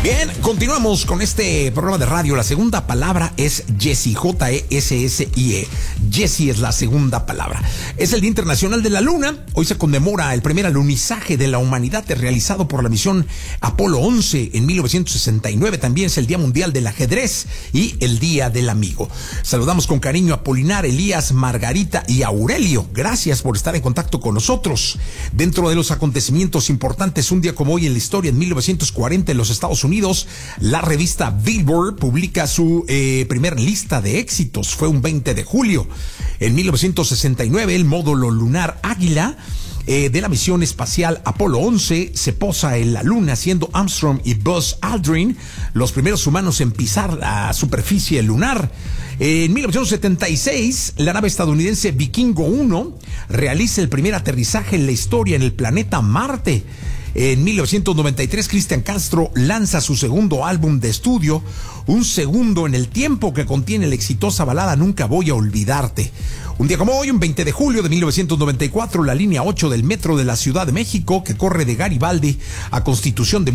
Bien, continuamos con este programa de radio. La segunda palabra es Jessie, Jessie. Jessie es la segunda palabra. Es el Día Internacional de la Luna. Hoy se conmemora el primer alunizaje de la humanidad realizado por la misión Apolo 11 en 1969. También es el Día Mundial del Ajedrez y el Día del Amigo. Saludamos con cariño a Polinar, Elías, Margarita y Aurelio. Gracias por estar en contacto con nosotros. Dentro de los acontecimientos importantes, un día como hoy en la historia, en 1940, en los Estados Unidos, la revista Billboard publica su primer lista de éxitos. Fue un 20 de julio. En 1969, el módulo lunar Águila de la misión espacial Apolo 11 se posa en la Luna, siendo Armstrong y Buzz Aldrin los primeros humanos en pisar la superficie lunar. En 1976, la nave estadounidense Vikingo 1 realiza el primer aterrizaje en la historia en el planeta Marte. En 1993, Cristian Castro lanza su segundo álbum de estudio, Un Segundo en el Tiempo, que contiene la exitosa balada Nunca Voy a Olvidarte. Un día como hoy, un 20 de julio de 1994, la línea 8 del metro de la Ciudad de México, que corre de Garibaldi a Constitución de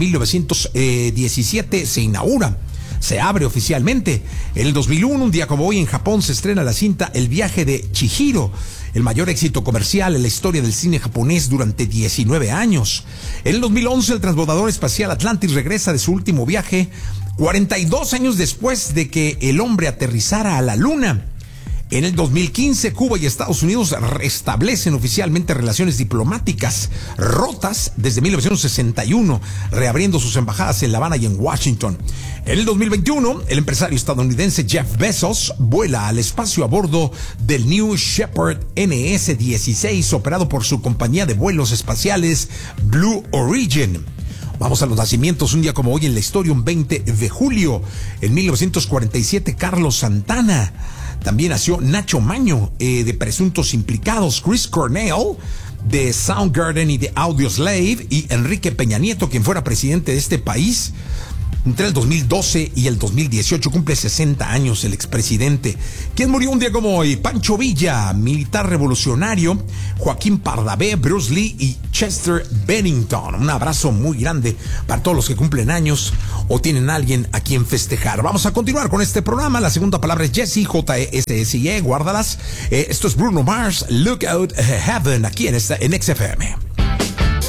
1917, se inaugura. Se abre oficialmente. En el 2001, un día como hoy, en Japón se estrena la cinta El viaje de Chihiro, el mayor éxito comercial en la historia del cine japonés durante 19 años. En el 2011, el transbordador espacial Atlantis regresa de su último viaje, 42 años después de que el hombre aterrizara a la Luna. En el 2015, Cuba y Estados Unidos restablecen oficialmente relaciones diplomáticas rotas desde 1961, reabriendo sus embajadas en La Habana y en Washington. En el 2021, el empresario estadounidense Jeff Bezos vuela al espacio a bordo del New Shepard NS-16, operado por su compañía de vuelos espaciales Blue Origin. Vamos a los nacimientos. Un día como hoy en la historia, un 20 de julio, en 1947, Carlos Santana. También nació Nacho Maño, de Presuntos Implicados, Chris Cornell, de Soundgarden y de Audioslave, y Enrique Peña Nieto, quien fuera presidente de este país. Entre el 2012 y el 2018 cumple 60 años el expresidente. ¿Quién murió un día como hoy? Pancho Villa, militar revolucionario, Joaquín Pardavé, Bruce Lee y Chester Bennington. Un abrazo muy grande para todos los que cumplen años o tienen a alguien a quien festejar. Vamos a continuar con este programa. La segunda palabra es Jessie, Jessie, guárdalas. Esto es Bruno Mars, Look Out Heaven, aquí en XFM.